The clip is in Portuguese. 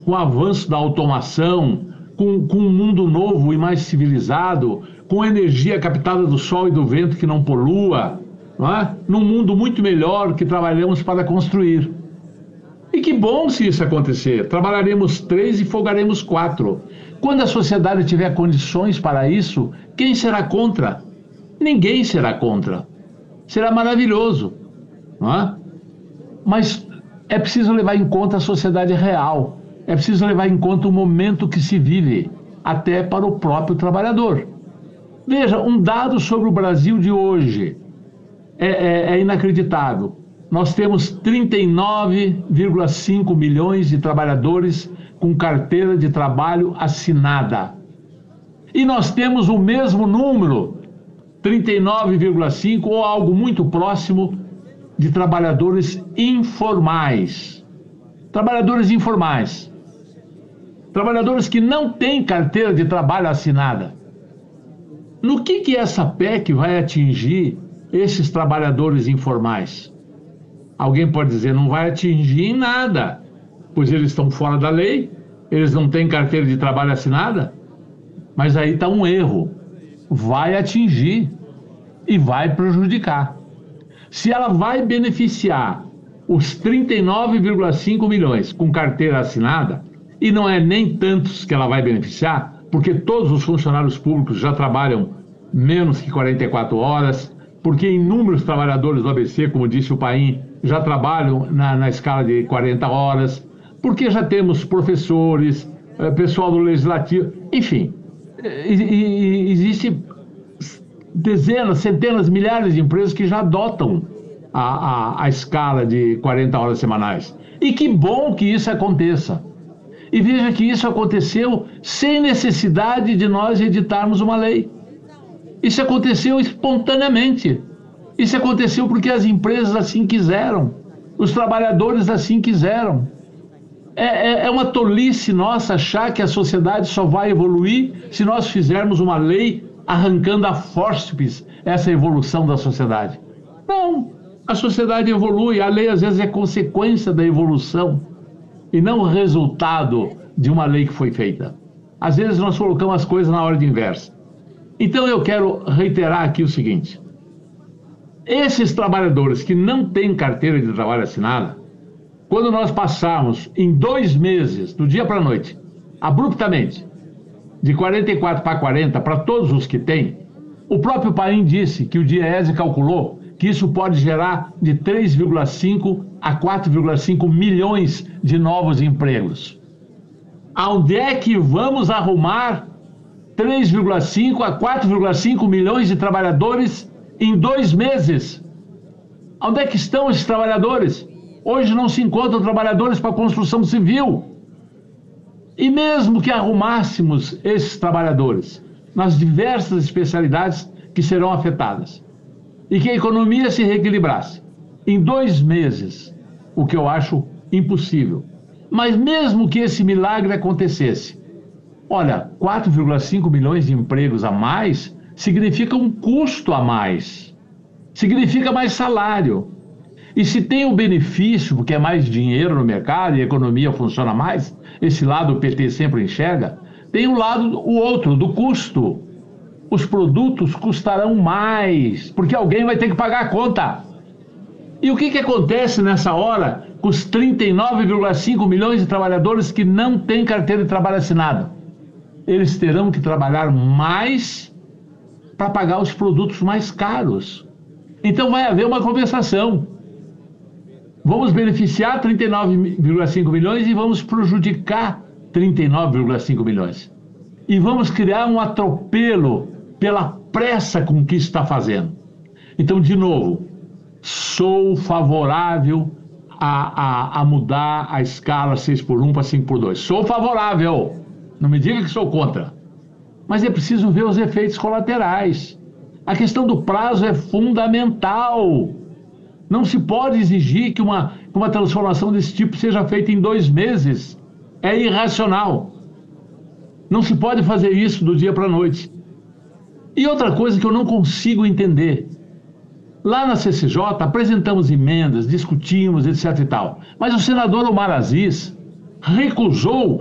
com o avanço da automação, com um mundo novo e mais civilizado, com energia captada do sol e do vento que não polua, não é? Num mundo muito melhor que trabalhamos para construir. E que bom se isso acontecer. Trabalharemos 3 e folgaremos 4. Quando a sociedade tiver condições para isso, quem será contra? Ninguém será contra. Será maravilhoso, não é? Mas é preciso levar em conta a sociedade real. É preciso levar em conta o momento que se vive, até para o próprio trabalhador. Veja, um dado sobre o Brasil de hoje é inacreditável. Nós temos 39,5 milhões de trabalhadores com carteira de trabalho assinada. E nós temos o mesmo número, 39,5 ou algo muito próximo, de trabalhadores informais. Trabalhadores informais. Trabalhadores que não têm carteira de trabalho assinada. No que essa PEC vai atingir esses trabalhadores informais? Alguém pode dizer, não vai atingir em nada, pois eles estão fora da lei, eles não têm carteira de trabalho assinada. Mas aí está um erro. Vai atingir e vai prejudicar. Se ela vai beneficiar os 39,5 milhões com carteira assinada, e não é nem tantos que ela vai beneficiar, porque todos os funcionários públicos já trabalham menos que 44 horas, porque inúmeros trabalhadores do ABC, como disse o Paim, já trabalham na escala de 40 horas, porque já temos professores, pessoal do legislativo, enfim, existe dezenas, centenas, milhares de empresas que já adotam a escala de 40 horas semanais. E que bom que isso aconteça. E veja que isso aconteceu sem necessidade de nós editarmos uma lei. Isso aconteceu espontaneamente. Isso aconteceu porque as empresas assim quiseram, os trabalhadores assim quiseram. É uma tolice nossa achar que a sociedade só vai evoluir se nós fizermos uma lei arrancando a fórceps essa evolução da sociedade. Não, a sociedade evolui, a lei às vezes é consequência da evolução e não o resultado de uma lei que foi feita. Às vezes nós colocamos as coisas na ordem inversa. Então eu quero reiterar aqui o seguinte: esses trabalhadores que não têm carteira de trabalho assinada, quando nós passarmos em 2 meses, do dia para a noite, abruptamente, de 44 para 40, para todos os que têm, o próprio Paim disse que o Diese calculou que isso pode gerar de 3,5 a 4,5 milhões de novos empregos. Aonde é que vamos arrumar 3,5 a 4,5 milhões de trabalhadores em 2 meses? Onde é que estão esses trabalhadores? Hoje não se encontram trabalhadores para a construção civil. E mesmo que arrumássemos esses trabalhadores nas diversas especialidades que serão afetadas, e que a economia se reequilibrasse em 2 meses, o que eu acho impossível, mas mesmo que esse milagre acontecesse, olha, 4,5 milhões de empregos a mais significa um custo a mais, significa mais salário. E se tem o benefício, porque é mais dinheiro no mercado e a economia funciona mais, esse lado o PT sempre enxerga, tem o outro, do custo. Os produtos custarão mais, porque alguém vai ter que pagar a conta. E o que acontece nessa hora com os 39,5 milhões de trabalhadores que não têm carteira de trabalho assinada? Eles terão que trabalhar mais para pagar os produtos mais caros. Então vai haver uma compensação. Vamos beneficiar 39,5 milhões e vamos prejudicar 39,5 milhões. E vamos criar um atropelo pela pressa com que está fazendo. Então, de novo, sou favorável a mudar a escala 6x1 para 5x2. Sou favorável. Não me diga que sou contra. Mas é preciso ver os efeitos colaterais. A questão do prazo é fundamental. Não se pode exigir que uma transformação desse tipo seja feita em 2 meses. É irracional. Não se pode fazer isso do dia para a noite. E outra coisa que eu não consigo entender. Lá na CCJ apresentamos emendas, discutimos, etc. e tal. Mas o senador Omar Aziz recusou